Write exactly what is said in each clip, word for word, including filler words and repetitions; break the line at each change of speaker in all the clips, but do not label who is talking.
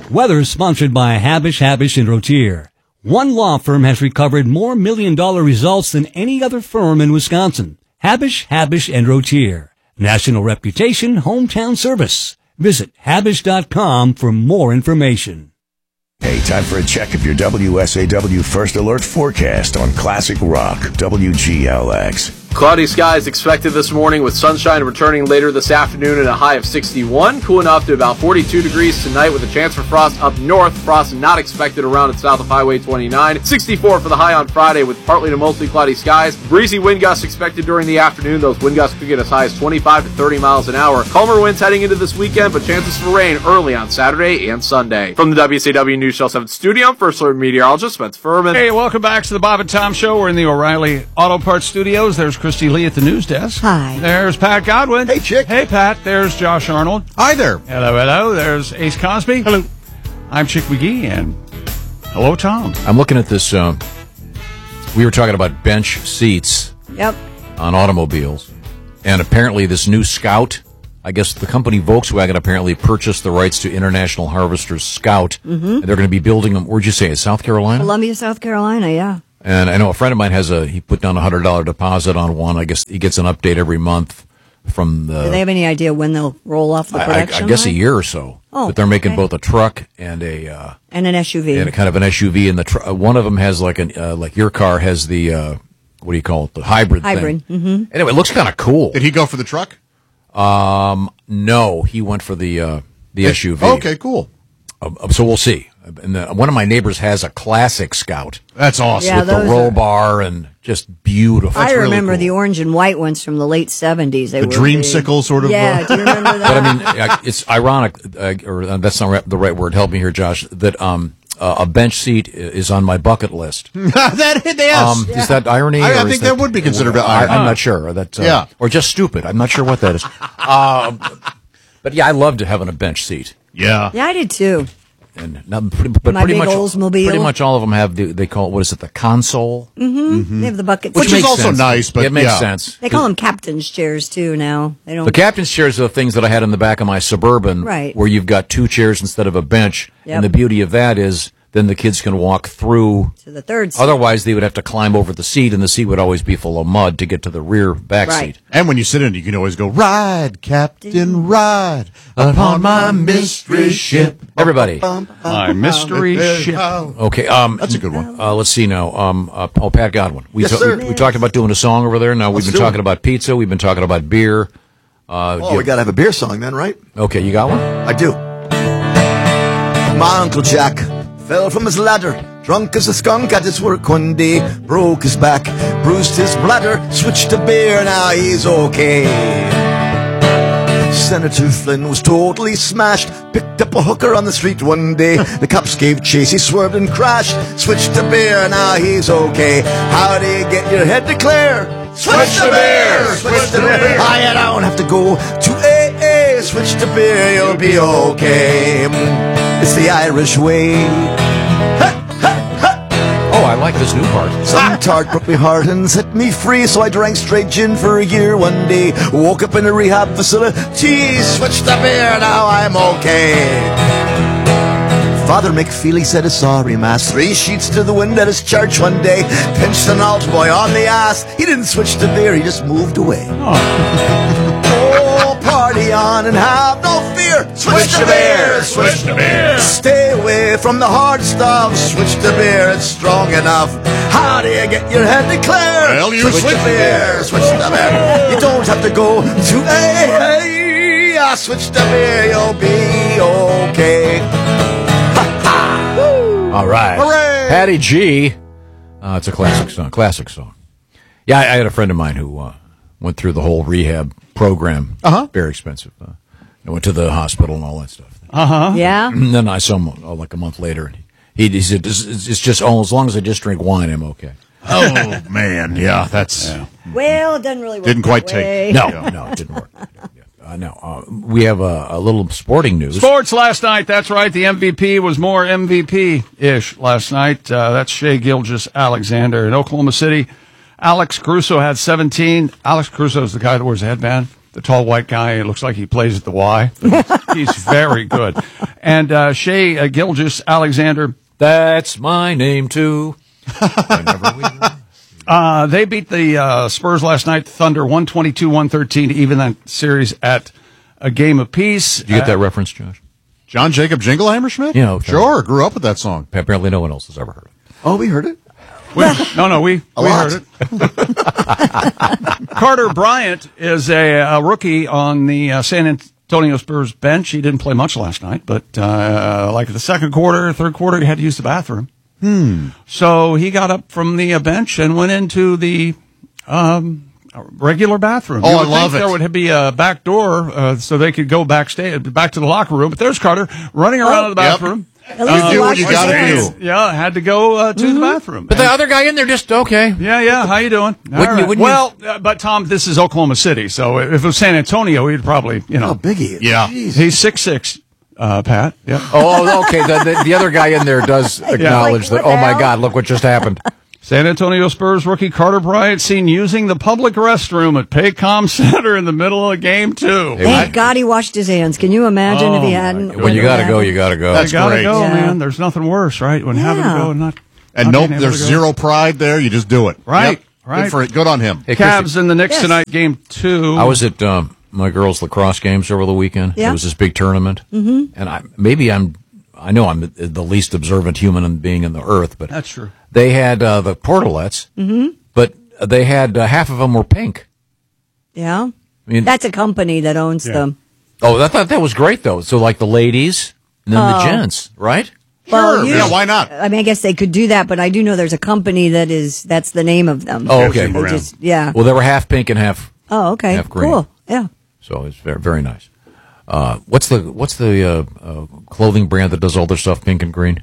Weather sponsored by Habish, Habish and Rotier. One law firm has recovered more million-dollar results than any other firm in Wisconsin. Habish, Habish and Rotier. National reputation, hometown service. Visit habish dot com for more information.
Hey, time for a check of your W S A W First Alert forecast on Classic Rock, W G L X.
Cloudy skies expected this morning with sunshine returning later this afternoon at a high of sixty-one. Cooling off to about forty-two degrees tonight with a chance for frost up north. Frost not expected around and south of Highway twenty-nine. sixty-four for the high on Friday with partly to mostly cloudy skies. Breezy wind gusts expected during the afternoon. Those wind gusts could get as high as twenty-five to thirty miles an hour. Calmer winds heading into this weekend, but chances for rain early on Saturday and Sunday. From the W S A W News Channel seven studio, I'm First Alert meteorologist Spence Furman.
Hey, welcome back to the Bob and Tom Show. We're in the O'Reilly Auto Parts Studios. There's Christy Lee at the news desk.
Hi.
There's Pat Godwin.
Hey, Chick.
Hey, Pat. There's Josh Arnold.
Hi there.
Hello, hello. There's Ace Cosby.
Hello.
I'm Chick McGee, and hello, Tom.
I'm looking at this. Uh, we were talking about bench seats
Yep.
on automobiles, and apparently this new Scout, I guess the company Volkswagen apparently purchased the rights to International Harvester's Scout, mm-hmm. and they're going to be building them. Where'd you say? In South Carolina?
Columbia, South Carolina, yeah.
And I know a friend of mine has a, he put down a one hundred dollars deposit on one. I guess he gets an update every month from the...
Do they have any idea when they'll roll off the production
I, I guess
line?
a year or so.
Oh,
but they're making
okay.
both a truck and a... Uh,
and an S U V.
and a kind of an S U V. And the tr- uh, one of them has like an, uh, like your car has the, uh, what do you call it? The hybrid
Hybrid,
thing.
mm-hmm.
Anyway, it looks kind of cool.
Did he go for the truck?
Um, no, he went for the, uh, the S U V.
Okay, cool.
Uh, so we'll see. And the, one of my neighbors has a classic Scout.
That's awesome.
Yeah,
with the
those
roll
are-
bar and just beautiful.
I
That's really
remember
cool.
the orange and white ones from the late seventies. They
The
were
dreamsicle
big.
sort of,
Yeah,
uh,
do you remember that?
But I mean, uh, it's ironic, uh, or uh, that's not the right word. Help me here, Josh. That um, uh, a bench seat is on my bucket list.
that yes.
Um, Is that irony?
I, I
or is
think that, would be considered
I,
irony.
I'm not sure. That uh,
Yeah.
or just stupid. I'm not sure what that is. uh, but yeah, I loved having a bench seat.
Yeah.
Yeah, I did too.
And not, pretty, but
My
pretty
big
much,
Oldsmobile.
pretty much all of them have the, they call it, what is it, the console?
Mm-hmm. They have the buckets.
Which is
makes
also
sense.
nice, but
it makes
yeah.
sense.
They call them captain's chairs too now. They don't.
The captain's chairs are the things that I had in the back of my Suburban,
Right.
where you've got two chairs instead of a bench.
Yep.
And the beauty of that is then the kids can walk through.
to the third seat.
Otherwise, they would have to climb over the seat, and the seat would always be full of mud to get to the rear back
Right.
seat.
And when you sit in it, you can always go, ride, Captain, ride upon my mystery ship.
Everybody.
My mystery ship.
Okay. Um,
That's a good one.
Uh, let's see now. Um, uh, oh, Pat Godwin. We,
Yes,
ta-
sir.
we, we talked about doing a song over there. Now
Let's
we've
do
been
it.
talking about pizza. We've been talking about beer. Uh,
Oh,
you-
we got to have a beer song then, right?
okay, you got one?
I do. My Uncle Jack fell from his ladder, drunk as a skunk at his work one day, broke his back, bruised his bladder, switched to beer, now he's okay. Senator Flynn was totally smashed, picked up a hooker on the street one day, the cops gave chase, he swerved and crashed, switched to beer, now he's okay. How do you get your head to clear? Switch to beer! Switch to beer! I don't have to go to A A, switch to beer, you'll be okay. It's the Irish way.
Oh, I like this new part.
Some tart broke me heart and set me free, so I drank straight gin for a year one day. Woke up in a rehab facility, switched to beer, now I'm okay. Father McFeely said a sorry mass, three sheets to the wind at his church one day, pinched an alt boy on the ass. He didn't switch to beer, he just moved away. Oh, party on and have no fear. Switch to beer, switch to beer. Stay away from the hard stuff. Switch to beer, it's strong enough. How do you get your head to clear?
Well, you
switch
switch
to
to
beer,
beer.
switch to beer. You don't have to go to A A. Switch to beer, you'll be okay.
All right.
Hooray!
Patty G. Uh, it's a classic song. Classic song. Yeah, I, I had a friend of mine who uh, went through the whole rehab program.
Uh-huh.
Very expensive. Uh, I went to the hospital and all that stuff.
Uh-huh.
Yeah.
And then I saw him uh, like a month later. And he, he said, it's, it's just, oh, as long as I just drink wine, I'm okay.
Oh, man. Yeah, that's...
Well, it doesn't really work.
Didn't quite
that
take-
way.
No, no, it didn't work. Uh, no, uh, we have a, a little sporting news.
Sports last night. That's right. The M V P was more M V P-ish last night. Uh, that's Shea Gilgeous-Alexander in Oklahoma City. Alex Caruso had seventeen. Alex Caruso is the guy that wears a headband. the tall white guy. It looks like he plays at the Y. He's very good. And uh, Shea uh, Gilgeous Alexander.
That's my name, too. Whenever we
uh, they beat the uh, Spurs last night, Thunder, one twenty-two one thirteen to even that series at a game apiece.
Did you get
uh,
that reference, Josh?
John Jacob Jingleheimer Schmidt?
Yeah, okay.
Sure, grew up with that song.
Apparently no one else has ever heard it.
Oh, we heard it.
We, no, no, we,
A
we
lot.
heard it. Carter Bryant is a, a rookie on the uh, San Antonio Spurs bench. He didn't play much last night, but uh, like the second quarter, third quarter, he had to use the bathroom.
Hmm.
So he got up from the uh, bench and went into the um, regular bathroom.
Oh,
You
I
would
love
think
it.
There would be a back door uh, so they could go backstage, back to the locker room. But there's Carter running around
Oh.
in the
Yep.
bathroom.
At least
You
he
do what
washed
you
his
gotta
hands.
do.
Yeah, had to go uh, to the bathroom.
But the other guy in there just, okay.
Yeah, yeah. How you doing? All
Wouldn't you- wouldn't you-
well, uh, but Tom, this is Oklahoma City, so if it was San Antonio, he'd probably, you know,
Oh, big he is.
Yeah.
Jeez.
he's six six. Uh, Pat. Yeah.
Oh, okay. The, the, the other guy in there does acknowledge
Like,
that,
what
oh,
the
my
hell?
God, look what just happened.
San Antonio Spurs rookie Carter Bryant seen using the public restroom at Paycom Center in the middle of game two.
Hey,
Thank God he washed his hands. Can you imagine if he hadn't?
When you got to go, you got to go.
That's
You gotta
great.
go,
Yeah.
man. There's nothing worse, right? When having to
Yeah.
go and not.
And
not
nope,
being able
there's
to go.
zero pride there. You just do it.
Right,
Yep.
right.
Good for it. Good on him.
Hey,
Cavs
Christy,
in the Knicks
Yes.
tonight, game two.
I was at um, my girls' lacrosse games over the weekend.
Yeah.
It was this big tournament. Mm-hmm. And I, maybe I'm, I know I'm the- the least observant human in being in the earth, but
That's true.
they had uh, the portalettes, mm-hmm. but they had uh, half of them were pink.
Yeah.
I mean,
That's a company that owns
Yeah.
them.
oh, I thought that was great though. So like the ladies and then the gents, right?
Well,
Sure.
you-
Yeah, why not?
I mean, I guess they could do that, but I do know there's a company that is, that's the name of them.
Oh, okay.
They just, yeah.
Well, they were half pink and half.
Oh, okay.
half green.
Cool. Yeah.
So it's very very nice. Uh, what's the what's the uh, uh, clothing brand that does all their stuff pink and green?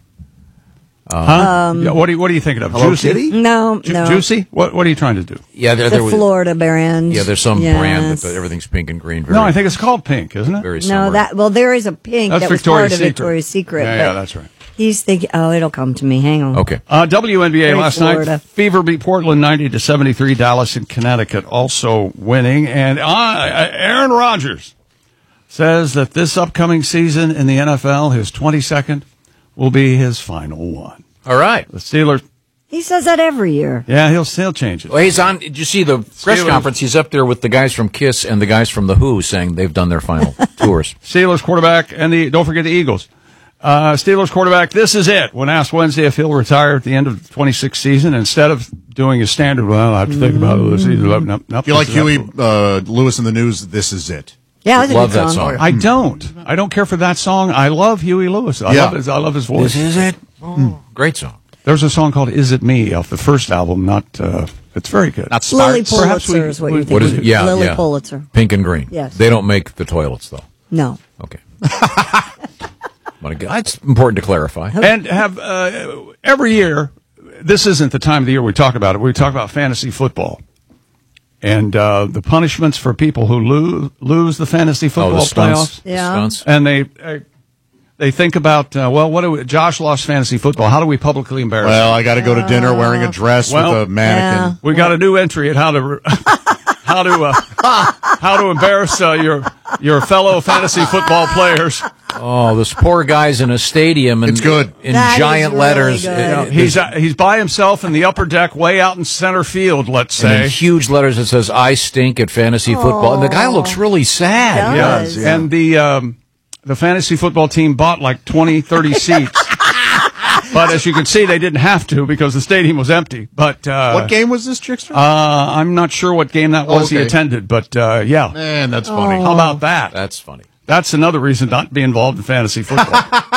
Huh? Yeah, what, are you, what are you thinking of?
Hello
Juicy?
Kitty?
No,
Ju-
no.
Juicy? What, what are you trying to do?
Yeah, there,
The
there was,
Florida brand.
yeah, there's some brand
Yes.
that everything's pink and green. Very,
No, I think it's called Pink, isn't it?
very
No,
summery.
that, well, there is a pink
That's
that was
Victoria's
part of
Secret.
Victoria's Secret.
Yeah,
but
yeah, that's right.
He's thinking, oh, it'll come to me. Hang on.
Okay.
Uh, W N B A
Very
last
Florida.
night. Fever beat Portland ninety to seventy-three. Dallas and Connecticut also winning. And uh, Aaron Rodgers says that this upcoming season in the N F L, his twenty-second, will be his final one.
All right.
The Steelers,
He says that every year.
yeah, he'll still change it.
Well, he's on. Did you see the press
Steelers.
conference? He's up there with the guys from Kiss and the guys from the Who, saying they've done their final tours.
Steelers quarterback and the don't forget the Eagles. Uh, Steelers quarterback, this is it. When asked Wednesday if he'll retire at the end of the twenty-sixth season, instead of doing his standard, well, I have to think about it this season. Nope, nope, nope,
If you like
this is
Huey
absolutely-
uh, Lewis in the News, this is it.
Yeah, that's a
Love
good
that
song.
song.
I don't. I don't care for that song. I love Huey Lewis. I
Yeah.
love his. I love his voice.
This is it. Oh, great song.
There's a song called "Is It Me" off the first album. Not. Uh, it's very good.
Not
Lily
Sparks.
Perhaps we-
Pulitzer is what
we-
you're thinking.
What is it? Yeah,
Lily
yeah.
Pulitzer.
Pink and green.
Yes.
They don't make the toilets though.
No.
Okay. But it's important to clarify.
And have uh, every year. This isn't the time of the year we talk about it. We talk about fantasy football and uh, the punishments for people who lose lose the fantasy
Oh,
football
the stunts.
playoffs.
The
Yeah.
stunts.
And they uh, they think about uh, well, what do we, Josh lost fantasy football? How do we publicly embarrass?
Well,
him?
I got to go to dinner wearing a dress
well,
with a mannequin.
Yeah.
We got a new entry at how to re- how to uh, how to embarrass uh, your your fellow fantasy football players.
Oh, those poor guys in a stadium and
It's good.
in
That is
giant
really
letters.
good.
uh,
He's uh, he's by himself in the upper deck, way out in center field. Let's
and
say.
in huge letters it says "I stink at fantasy football," and the guy looks really sad.
Yeah.
Yes.
does.
And the um, the fantasy football team bought like twenty, thirty seats. But as you can see, they didn't have to because the stadium was empty. But uh,
What game was this, Chickster?
Uh, I'm not sure what game that was he
Okay.
attended, but uh, yeah.
Man, that's funny.
How about that?
That's funny.
That's another reason not to be involved in fantasy football.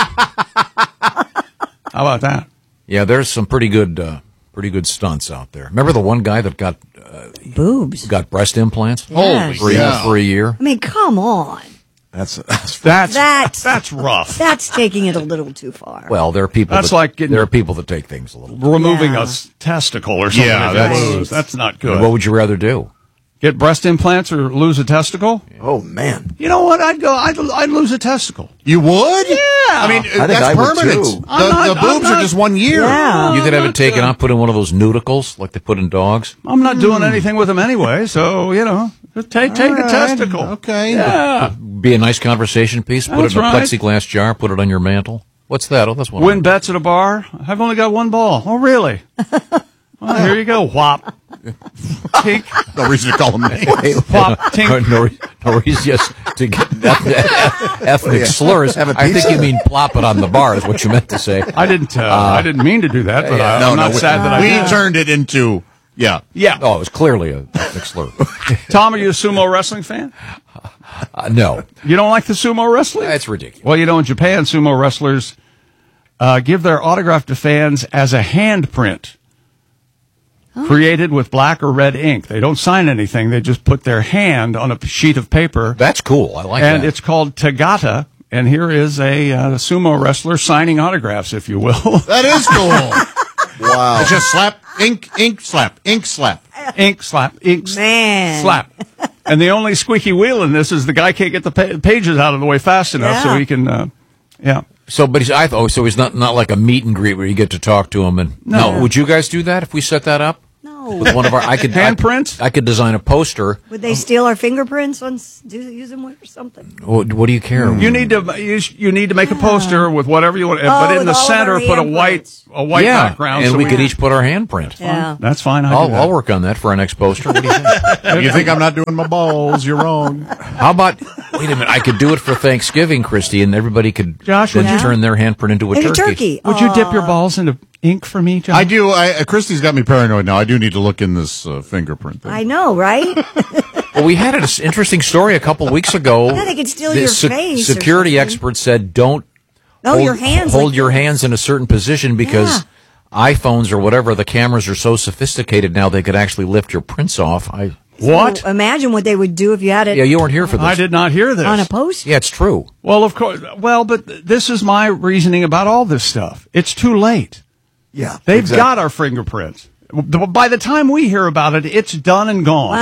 How about that?
Yeah, there's some pretty good, uh, pretty good stunts out there. Remember the one guy that got
Boobs.
got breast implants
Yes.
for, a-
Yeah.
for a year?
I mean, come on.
That's, that's
That's
That's-
that's rough.
That's taking it a little too far.
Well, there are people.
That's
that,
like getting-
there are people that take things a little.
Removing
Yeah.
a s- testicle or something.
Yeah,
if
that's-
you lose. that's not good.
What would you rather do?
Get breast implants or lose a testicle?
oh man.
You know what? I'd go. I'd, I'd lose a testicle.
You would?
Yeah, Yeah.
I mean,
I think
that's
I would,
permanent.
too.
The,
I'm not-
the boobs
I'm
are
not-
just one year.
Yeah.
You could have
I'm
it taken
not, uh,
out, put in one of those nudicles like they put in dogs.
I'm not doing anything with them anyway, so, you know, just take, take a
right.
testicle.
Okay.
Yeah.
Be a nice conversation piece. Put
That's
it in a
right.
plexiglass jar. Put it on your mantle. What's that? Oh, that's one.
Win bets at a bar. I've only got one ball. Oh, really? Well, here you go. Whop. Tink.
No reason to call them names.
Whop.
no,
Tink.
no, no reason just to get eth- ethnic slurs.
Have a
I think
pizza.
you mean plop it on the bar is what you meant to say.
I didn't. Uh, I didn't mean to do that, but I,
No,
I'm
no.
not
we
sad that I
we
did.
turned it into, yeah.
Yeah.
Oh, it was clearly a ethnic slur.
Tom, are you a sumo wrestling fan?
Uh, no,
You don't like the sumo wrestling?
that's ridiculous.
Well, you know, in Japan, sumo wrestlers uh, give their autograph to fans as a handprint created with black or red ink. They don't sign anything. They just put their hand on a sheet of paper.
That's cool. I like
and
that.
it's called Tagata. And here is a uh, sumo wrestler signing autographs, if you will.
That is cool.
Wow.
It's just slap, ink, ink, slap, ink, slap.
Ink slap, ink s-
Man.
slap. And the only squeaky wheel in this is the guy can't get the pa- pages out of the way fast enough so
Yeah.
he can, uh, yeah.
So, but he's, I thought, oh, so he's not, not like a meet and greet where you get to talk to him. And
No.
no, would you guys do that if we set that up?
No.
With one of our, I could
Handprints?
I, I could design a poster.
Would they steal our fingerprints once? Do use them or something?
What, what do you care?
You need to you, sh- you need to make a poster with whatever you want,
Oh,
but in
with
the
all of
center
our
put a white
handprints.
a white
yeah,
background,
and
so
we could each put our handprint.
Yeah.
That's fine. I do
I'll,
that.
I'll work on that for our next poster. What do you think?
You think I'm not doing my balls? You're wrong.
How about, wait a minute, I could do it for Thanksgiving, Christy, and everybody could
Josh,
then
would
you-
turn their handprint into a
Into
turkey.
turkey.
Would you dip your balls into ink for me, John?
I do. I, uh, Christy's got me paranoid now. I do need to look in this uh, fingerprint thing.
I know, right?
Well, we had an interesting story a couple weeks ago.
Yeah, they could steal
The
your
se-
face or
Security
something.
experts said don't
No,
hold,
your hands.
hold
like
your
this.
hands in a certain position because iPhones or whatever, the cameras are so sophisticated now they could actually lift your prints off. I
what?
So imagine what they would do if you had it
Yeah, you weren't here for this.
I did not hear this.
on a post.
Yeah, it's true.
Well, of course. Well, but th- this is my reasoning about all this stuff. It's too late.
Yeah.
They've
exactly.
got our fingerprints. By the time we hear about it, it's done and gone.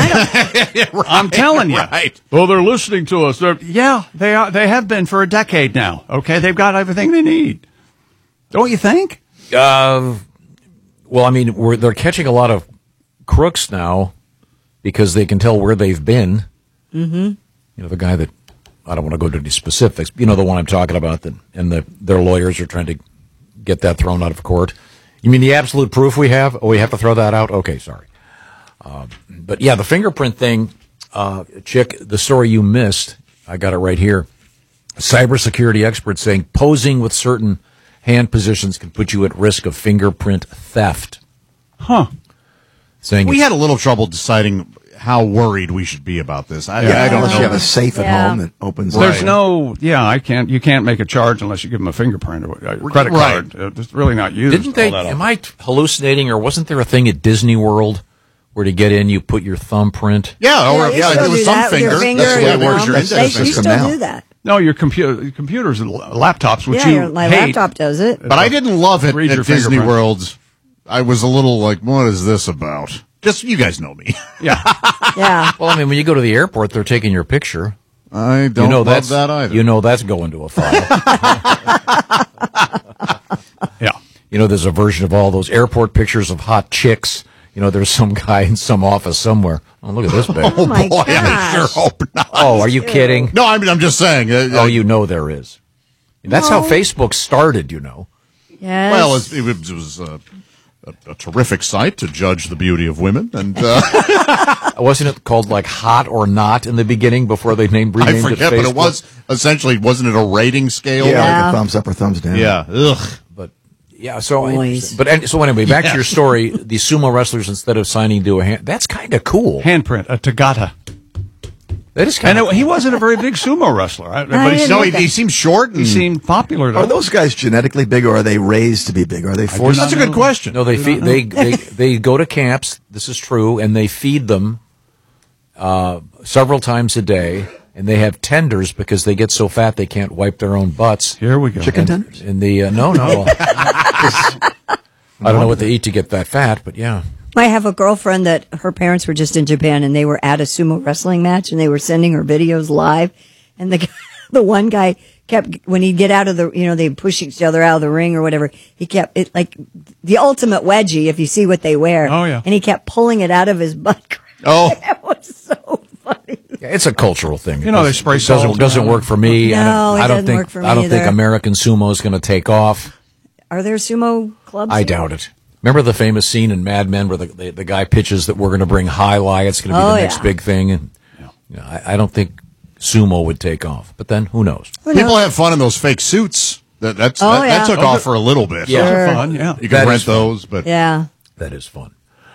I'm telling you.
Right.
Well, they're listening to us. They're, yeah, they are. They have been for a decade now. Okay, they've got everything they need. Don't you think?
Uh, well, I mean, we're, they're catching a lot of crooks now because they can tell where they've been. Mm-hmm. You know, the guy that, I don't want to go to any specifics, you know, the one I'm talking about, that, and the, their lawyers are trying to get that thrown out of court. You mean the absolute proof we have? Oh, we have to throw that out? Okay, sorry. Uh, but yeah, the fingerprint thing, uh, Chick, the story you missed, I got it right here. Cybersecurity experts saying posing with certain hand positions can put you at risk of fingerprint theft.
Huh?
Saying
We
it's-
had a little trouble deciding how worried we should be about this. I,
Yeah,
I don't
unless you
know.
have a safe at
Yeah.
home that opens.
There's
up.
no. Yeah, I can't. You can't make a charge unless you give them a fingerprint or a credit
Right.
card. Uh, It's really not used.
Didn't they?
all that
Am
often.
I hallucinating, or wasn't there a thing at Disney World where to get in you put your thumbprint?
Yeah, or
you
yeah,
still
it was
do
some
that with your
finger.
finger
That's the way it
and
works.
thumb.
Your
index
They- You
system
still
now.
do that.
No, your computer, computers and laptops, which
Yeah,
you
your, my
hate.
laptop does it.
But I didn't love it
Read your
at Disney
fingerprint.
World. I was a little like, what is this about? Just, you guys know me.
Yeah.
Yeah.
Well, I mean, when you go to the airport, they're taking your picture.
I don't
you know
love
that's
that either.
You know that's going to a file.
Yeah.
You know, there's a version of all those airport pictures of hot chicks. You know, there's some guy in some office somewhere. Oh, look at this baby.
Oh my
Boy, I
gosh.
sure hope not.
Oh, are you kidding?
No, I mean, I'm just saying. Uh,
Oh, you know there is. That's how Facebook started, you know.
Yes.
Well, it, it was, it was uh, a, a terrific site to judge the beauty of women, and uh,
Wasn't it called like Hot or Not in the beginning before they named renamed
I forget,
it Facebook?
but it was essentially, wasn't it a rating scale?
Yeah,
Yeah.
like a thumbs up or thumbs down.
Yeah. Ugh.
But yeah, so
Boys.
but and, so anyway, back
Yeah.
to your story. The sumo wrestlers, instead of signing to a hand, that's kind of cool.
Handprint, a Tagata.
That is
And
kind of.
it, he wasn't a very big sumo wrestler, right? but he,
didn't
No,
know
he,
that.
he seems short. And,
he seemed popular. Though.
Are those guys genetically big, or are they raised to be big? Are they forced?
that's a good question.
No, they feed, they they they go to camps. This is true, and they feed them uh, several times a day, and they have tenders because they get so fat they can't wipe their own butts.
Here we go.
Chicken
And,
tenders?
in the uh, no no. I don't know what they eat to get that fat, but yeah.
I have a girlfriend that her parents were just in Japan and they were at a sumo wrestling match and they were sending her videos live. And the guy- the one guy kept, when he'd get out of the, you know, they'd push each other out of the ring or whatever, he kept it like the ultimate wedgie, if you see what they wear.
Oh, yeah.
And he kept pulling it out of his butt crack.
Oh.
That was so funny.
Yeah, it's a cultural thing.
You know, they
It
spray
doesn't,
salt
doesn't
around
work for me.
No,
I don't,
it
I don't
doesn't
think,
work for me
I don't think
either.
American sumo is going to take off.
Are there sumo clubs?
I doubt it. Remember the famous scene in Mad Men where the the, the guy pitches that we're going to bring highlight, it's going to be
Oh,
the next
yeah.
big thing, and you know, I, I don't think sumo would take off. But then who knows?
Who
People
knows?
have fun in those fake suits. That that's
Oh,
that,
yeah.
that took
Those
off
are-
for a little bit.
Yeah.
Those
Sure.
are fun, yeah.
You
That
can rent
is fun.
those, but
Yeah.
That is fun.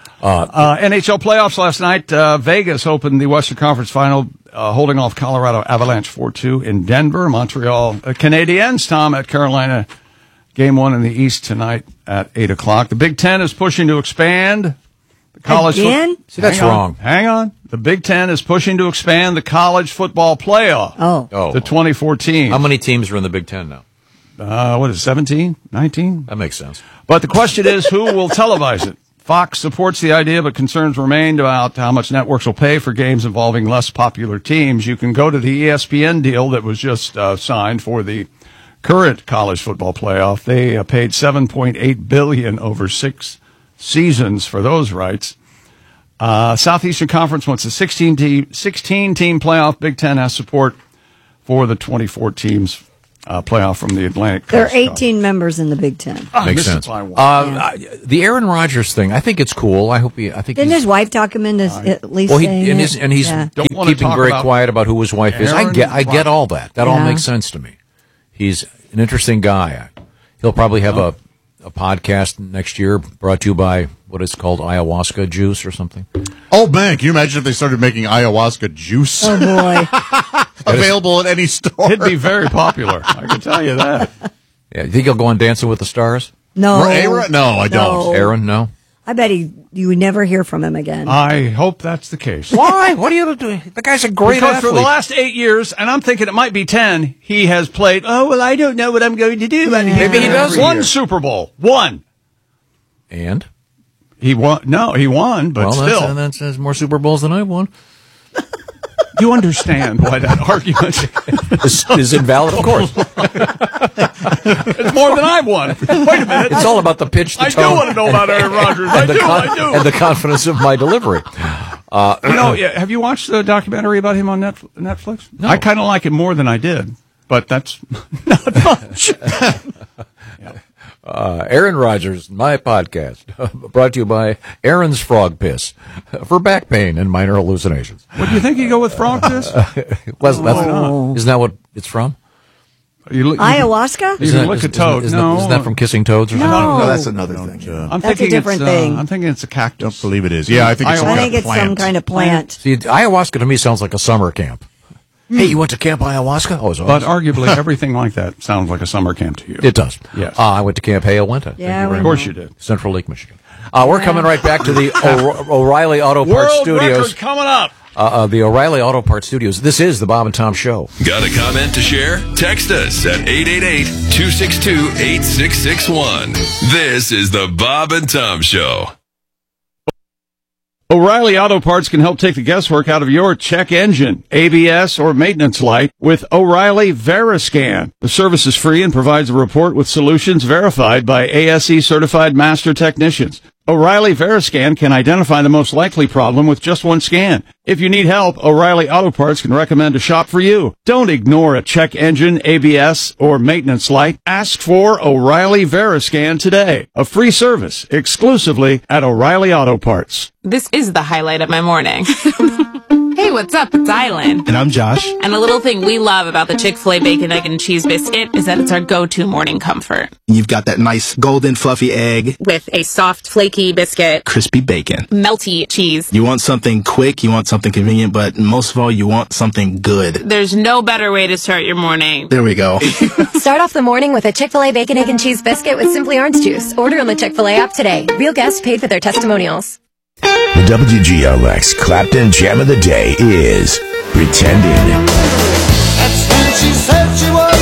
Uh, N H L playoffs last night. Uh, Vegas opened the Western Conference Final, uh, holding off Colorado Avalanche four two in Denver. Montreal uh, Canadiens, Tom, at Carolina. Game one in the East tonight at eight o'clock. The Big Ten is pushing to expand the college. fo-
Again?
See, that's
Hang on,
wrong.
Hang on. The Big Ten is pushing to expand the college football playoff.
Oh.
Oh,
The twenty fourteen.
how many teams are in the Big Ten now?
Uh, what is it, seventeen? nineteen?
That makes sense.
But the question is, who will televise it? Fox supports the idea, but concerns remain about how much networks will pay for games involving less popular teams. You can go to the E S P N deal that was just uh, signed for the current college football playoff. They uh, paid seven point eight billion dollars over six seasons for those rights. Uh, Southeastern Conference wants a sixteen team, sixteen team playoff. Big Ten has support for the twenty-four teams uh, playoff from the Atlantic
There are
Coast
eighteen members in the Big Ten.
Ah,
Makes
missed it
sense.
by one.
Uh, I- the Aaron Rodgers thing, I think it's cool. I hope he. I think
Didn't
he's,
his wife talk him into at least
well, he,
saying
and,
it?
he's, and he's
Yeah.
Don't
keep-
wanna
keeping
talk
very
about
quiet about who his wife is. I
Aaron
get, I get
Rodgers.
all that. That all
Yeah.
makes sense to me. He's an interesting guy. He'll probably have a, a podcast next year brought to you by what is called ayahuasca juice or something.
oh man, can you imagine if they started making ayahuasca juice
Oh boy.
available at any store?
It'd be very popular. I can tell you that.
Yeah, you think he'll go on Dancing with the Stars?
No.
Aaron? No, I don't.
Aaron, no.
I bet he you would never hear from him again.
I hope that's the case.
Why? What are you doing? The guy's a great
Because
athlete.
for the last eight years, and I'm thinking it might be ten, he has played, oh, well, I don't know what I'm going to do.
Yeah.
Maybe he does.
One
Year.
Super Bowl. One.
And?
He won. No, he won, but
well,
still.
that's, that's, that's more Super Bowls than I've won.
You understand why that argument
Is, is invalid, of course.
is more than I've won. Wait a minute.
It's all about the pitch, the
I do
tone,
want to know about Aaron Rodgers. I
and the
do,
con-
I do.
and the confidence of my delivery. Uh,
You know, yeah, have you watched the documentary about him on Netf- Netflix?
No.
I kind of like it more than I did, but that's not much.
Uh, Aaron Rodgers, my podcast, brought to you by Aaron's Frog Piss for back pain and minor hallucinations.
What do you think you go with frog piss?
Was, that's,
not?
Isn't that what it's from?
You look, you,
Ayahuasca?
you
Isn't
can
that-
look
is-
at toad.
isn't,
no,
that, isn't that from Kissing Toads or something?
No.
No, that's another thing.
I'm
That's a
thinking
different
it's,
thing.
Uh, I'm thinking it's a cactus.
Don't believe it is. Yeah, I think it's some
I
I
kind
think
of
it's some
plant.
kind of plant.
See, ayahuasca to me sounds like a summer camp. Hey, you went to Camp Ayahuasca? Oh, it was
But
awesome.
arguably, everything like that sounds like a summer camp to you.
It does.
Yes.
Uh, I went to Camp Hale Winter.
Yeah,
of
we
course
know.
you did.
Central Lake, Michigan. Uh, we're coming right back to the o- O'Reilly Auto Parts
World
Studios.
record coming up.
Uh, uh, the O'Reilly Auto Parts Studios. This is the Bob and Tom Show.
Got a comment to share? Text us at eight eight eight, two six two, eight six six one. This is the Bob and Tom Show.
O'Reilly Auto Parts can help take the guesswork out of your check engine, A B S, or maintenance light with O'Reilly Veriscan. The service is free and provides a report with solutions verified by A S E certified master technicians. O'Reilly Veriscan can identify the most likely problem with just one scan. If you need help, O'Reilly Auto Parts can recommend a shop for you. Don't ignore a check engine, A B S, or maintenance light. Ask for O'Reilly Veriscan today. A free service exclusively at O'Reilly Auto Parts.
This is the highlight of my morning. Hey, what's up? It's Island.
And I'm Josh.
And a little thing we love about the Chick-fil-A Bacon, Egg, and Cheese Biscuit is that it's our go-to morning comfort.
You've got that nice golden fluffy egg,
With a soft, flaky biscuit,
crispy bacon.
melty cheese.
You want something quick, you want something convenient, but most of all, you want something good.
There's no better way to start your morning.
There we go.
Start off the morning with a Chick-fil-A Bacon, Egg, and Cheese Biscuit with Simply Orange Juice. Order on the Chick-fil-A app today. Real guests paid for their testimonials.
The W G L X Clapton Jam of the Day is Pretending.
That's when she said she was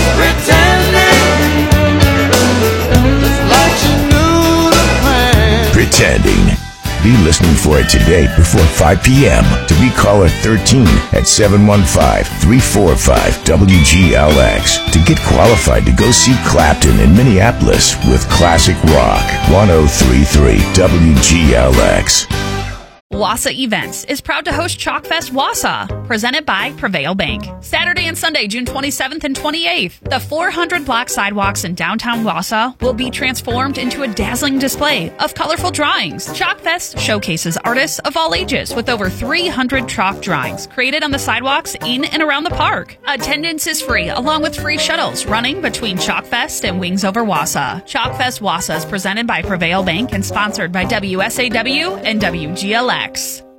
pretending, just like she knew the plan.
Pretending. Be listening for it today before five p.m. to be caller thirteen at seven one five, three four five, W G L X to get qualified to go see Clapton in Minneapolis with Classic Rock one oh three point three W G L X.
Wausau Events is proud to host Chalkfest Wausau, presented by Prevail Bank. Saturday and Sunday, June twenty-seventh and twenty-eighth, the four hundred block sidewalks in downtown Wausau will be transformed into a dazzling display of colorful drawings. Chalkfest showcases artists of all ages with over three hundred chalk drawings created on the sidewalks in and around the park. Attendance is free, along with free shuttles running between Chalkfest and Wings Over Wausau. Chalkfest Wausau is presented by Prevail Bank and sponsored by W S A W and W G L X.